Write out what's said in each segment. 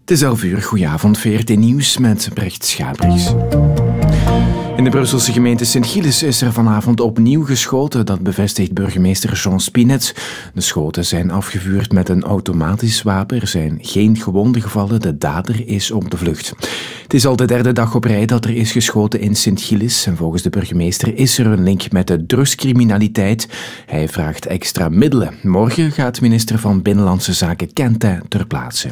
Het is 11 uur, goedenavond, VRT Nieuws met Brecht Schabriks. In de Brusselse gemeente Sint-Gilles is er vanavond opnieuw geschoten, dat bevestigt burgemeester Jean Spinet. De schoten zijn afgevuurd met een automatisch wapen, er zijn geen gewonden gevallen, de dader is op de vlucht. Het is al de derde dag op rij dat er is geschoten in Sint-Gilles en volgens de burgemeester is er een link met de drugscriminaliteit. Hij vraagt extra middelen. Morgen gaat minister van Binnenlandse Zaken Quentin ter plaatse.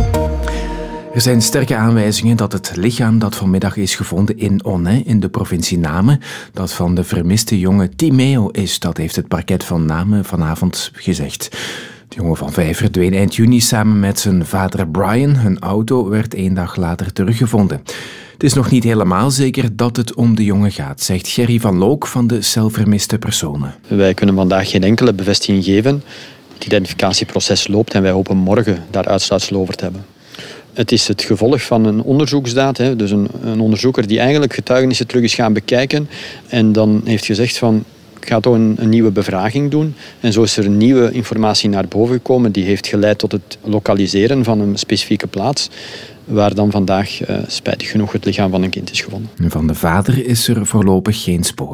Er zijn sterke aanwijzingen dat het lichaam dat vanmiddag is gevonden in Onnet in de provincie Namen, dat van de vermiste jongen Timeo is. Dat heeft het parket van Namen vanavond gezegd. De jongen van 5 verdween eind juni samen met zijn vader Brian. Hun auto werd 1 dag later teruggevonden. Het is nog niet helemaal zeker dat het om de jongen gaat, zegt Gerry van Look van de cel vermiste personen. Wij kunnen vandaag geen enkele bevestiging geven. Het identificatieproces loopt en wij hopen morgen daar uitsluitsel over te hebben. Het is het gevolg van een onderzoeksdaad. Dus een onderzoeker die eigenlijk getuigenissen terug is gaan bekijken en dan heeft gezegd van ik ga toch een nieuwe bevraging doen. En zo is er nieuwe informatie naar boven gekomen die heeft geleid tot het lokaliseren van een specifieke plaats waar dan vandaag spijtig genoeg het lichaam van een kind is gevonden. Van de vader is er voorlopig geen spoor.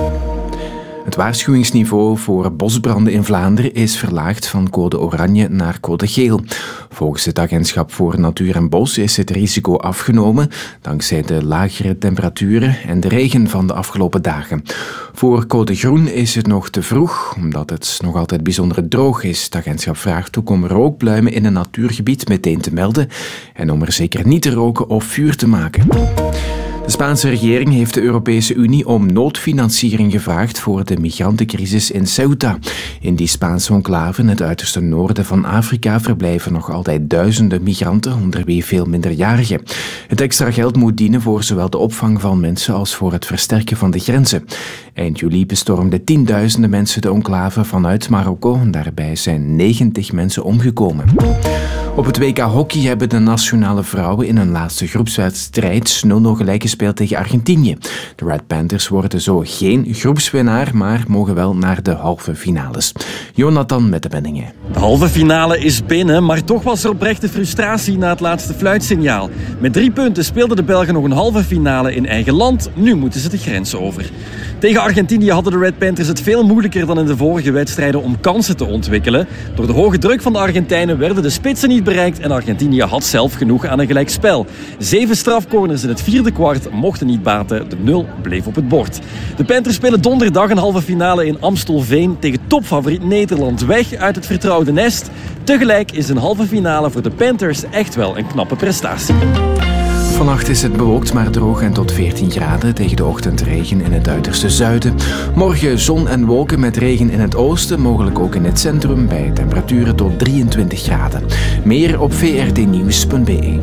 Het waarschuwingsniveau voor bosbranden in Vlaanderen is verlaagd van code oranje naar code geel. Volgens het Agentschap voor Natuur en Bos is het risico afgenomen dankzij de lagere temperaturen en de regen van de afgelopen dagen. Voor code groen is het nog te vroeg, omdat het nog altijd bijzonder droog is. Het agentschap vraagt ook om rookpluimen in een natuurgebied meteen te melden en om er zeker niet te roken of vuur te maken. De Spaanse regering heeft de Europese Unie om noodfinanciering gevraagd voor de migrantencrisis in Ceuta. In die Spaanse enclave in het uiterste noorden van Afrika verblijven nog altijd duizenden migranten, onder wie veel minderjarigen. Het extra geld moet dienen voor zowel de opvang van mensen als voor het versterken van de grenzen. Eind juli bestormden tienduizenden mensen de enclave vanuit Marokko. Daarbij zijn 90 mensen omgekomen. Op het WK Hockey hebben de nationale vrouwen in hun laatste groepswedstrijd 0-0 gelijk gespeeld tegen Argentinië. De Red Panthers worden zo geen groepswinnaar, maar mogen wel naar de halve finales. Jonathan met de meldingen. De halve finale is binnen, maar toch was er oprechte frustratie na het laatste fluitsignaal. Met 3 punten speelden de Belgen nog een halve finale in eigen land. Nu moeten ze de grens over. Tegen Argentinië hadden de Red Panthers het veel moeilijker dan in de vorige wedstrijden om kansen te ontwikkelen. Door de hoge druk van de Argentijnen werden de spitsen niet bereikt en Argentinië had zelf genoeg aan een gelijkspel. 7 strafcorners in het 4e kwart mochten niet baten, de 0 bleef op het bord. De Panthers spelen donderdag een halve finale in Amstelveen tegen topfavoriet Nederland, weg uit het vertrouwde nest. Tegelijk is een halve finale voor de Panthers echt wel een knappe prestatie. Vannacht is het bewolkt maar droog en tot 14 graden. Tegen de ochtend regen in het uiterste zuiden. Morgen zon en wolken met regen in het oosten, mogelijk ook in het centrum, bij temperaturen tot 23 graden. Meer op vrtnieuws.be.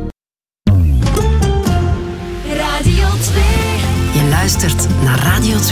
Radio 2. Je luistert naar Radio 2.